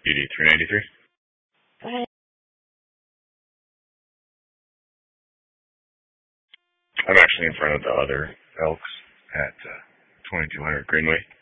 UD 393. Hi. I'm actually in front of the other Elks at 2200 Greenway.